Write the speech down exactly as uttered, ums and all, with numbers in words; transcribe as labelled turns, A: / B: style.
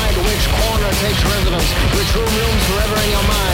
A: decide which corner takes residence. Which room looms forever in your mind.